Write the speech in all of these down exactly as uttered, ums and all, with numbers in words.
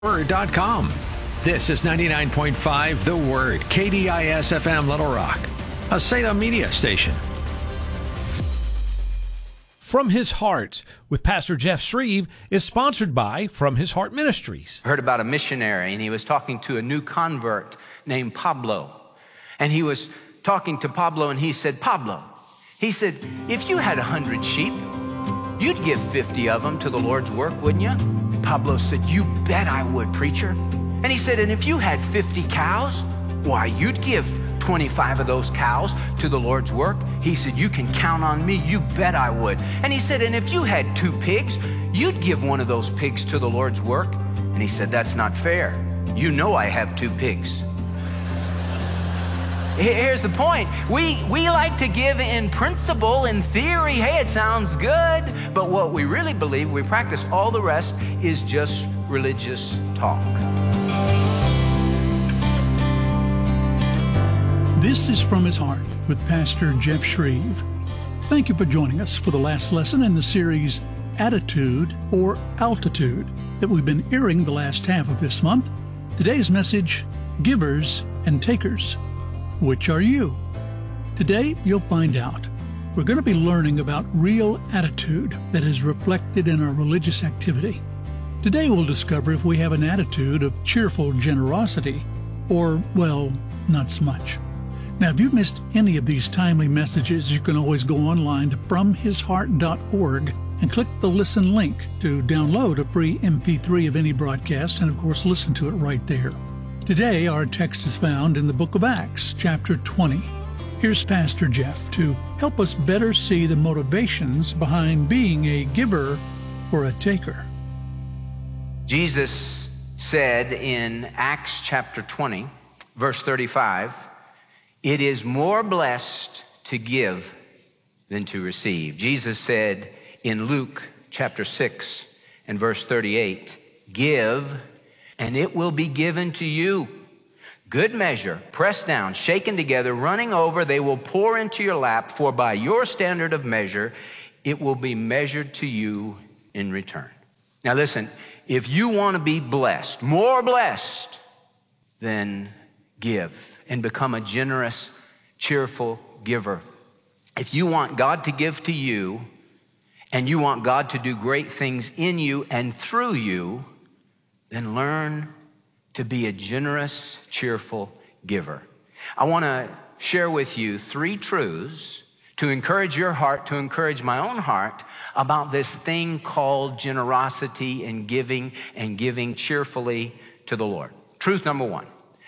word dot com. This is ninety-nine point five The Word, K D I S F M Little Rock, a Salem media station. From His Heart with Pastor Jeff Shreve is sponsored by From His Heart Ministries. I heard about a missionary, and he was talking to a new convert named Pablo. And he was talking to Pablo, and he said, Pablo, he said, if you had a hundred sheep, you'd give fifty of them to the Lord's work, wouldn't you? Pablo said, you bet I would, preacher. And he said, and if you had fifty cows, why, you'd give twenty-five of those cows to the Lord's work. He said, you can count on me, you bet I would. And he said, and if you had two pigs, you'd give one of those pigs to the Lord's work. And he said, that's not fair. You know I have two pigs. Here's the point. We, we like to give in principle, in theory. Hey, it sounds good. But what we really believe, we practice, all the rest is just religious talk. This is From His Heart with Pastor Jeff Shreve. Thank you for joining us for the last lesson in the series Attitude or Altitude that we've been airing the last half of this month. Today's message, Givers and Takers. Which are you? Today, you'll find out. We're going to be learning about real attitude that is reflected in our religious activity. Today, we'll discover if we have an attitude of cheerful generosity or, well, not so much. Now, if you've missed any of these timely messages, you can always go online to from his heart dot org and click the listen link to download a free M P three of any broadcast and, of course, listen to it right there. Today, our text is found in the book of Acts, chapter twenty. Here's Pastor Jeff to help us better see the motivations behind being a giver or a taker. Jesus said in Acts chapter twenty, verse thirty-five, it is more blessed to give than to receive. Jesus said in Luke chapter six and verse thirty-eight, give and it will be given to you. Good measure, pressed down, shaken together, running over, they will pour into your lap, for by your standard of measure, it will be measured to you in return. Now listen, if you want to be blessed, more blessed, then give and become a generous, cheerful giver. If you want God to give to you, and you want God to do great things in you and through you, then learn to be a generous, cheerful giver. I want to share with you three truths to encourage your heart, to encourage my own heart about this thing called generosity and giving and giving cheerfully to the Lord. Truth number one,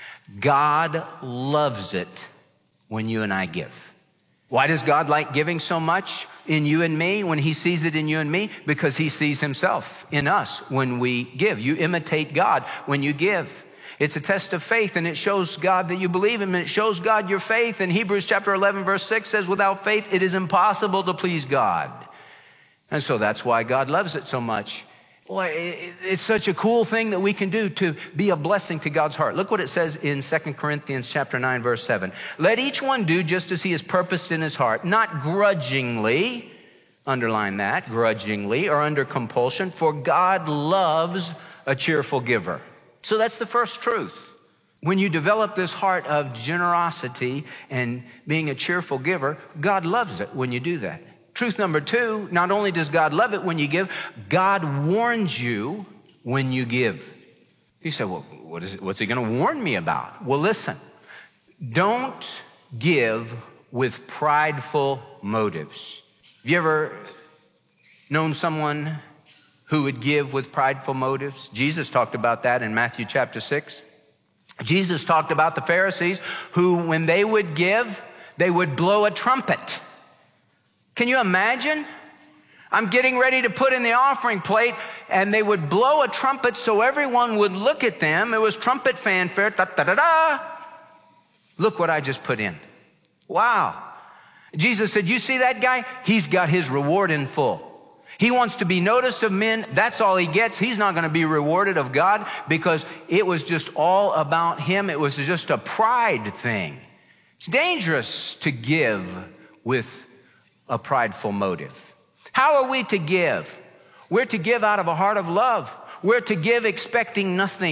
God loves it when you and I give. Why does God like giving so much in you and me when he sees it in you and me? Because he sees himself in us when we give. You imitate God when you give. It's a test of faith, and it shows God that you believe him, and it shows God your faith. And Hebrews chapter eleven verse six says, without faith, it is impossible to please God. And so that's why God loves it so much. Boy, it's such a cool thing that we can do to be a blessing to God's heart. Look what it says in Second Corinthians chapter nine, verse seven. Let each one do just as he has purposed in his heart, not grudgingly, underline that, grudgingly or under compulsion, for God loves a cheerful giver. So that's the first truth. When you develop this heart of generosity and being a cheerful giver, God loves it when you do that. Truth number two, not only does God love it when you give, God warns you when you give. You say, well, what is it, what's he going to warn me about? Well, listen, don't give with prideful motives. Have you ever known someone who would give with prideful motives? Jesus talked about that in Matthew chapter six. Jesus talked about the Pharisees who, when they would give, they would blow a trumpet. Can you imagine? I'm getting ready to put in the offering plate, and they would blow a trumpet so everyone would look at them. It was trumpet fanfare. Da, da, da, da. Look what I just put in. Wow. Jesus said, you see that guy? He's got his reward in full. He wants to be noticed of men. That's all he gets. He's not going to be rewarded of God because it was just all about him. It was just a pride thing. It's dangerous to give with a prideful motive. How are we to give? We're to give out of a heart of love. We're to give expecting nothing.